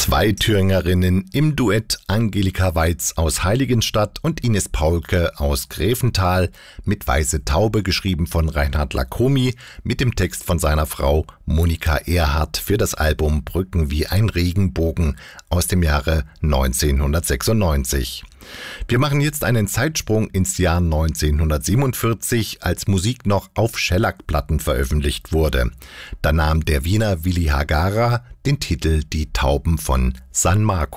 Zwei Thüringerinnen im Duett, Angelika Weiz aus Heiligenstadt und Ines Paulke aus Gräfental, mit Weiße Taube, geschrieben von Reinhard Lacomi, mit dem Text von seiner Frau Monika Erhardt für das Album Brücken wie ein Regenbogen aus dem Jahre 1996. Wir machen jetzt einen Zeitsprung ins Jahr 1947, als Musik noch auf Schellackplatten veröffentlicht wurde. Da nahm der Wiener Willi Hagara den Titel Die Tauben von San Marco.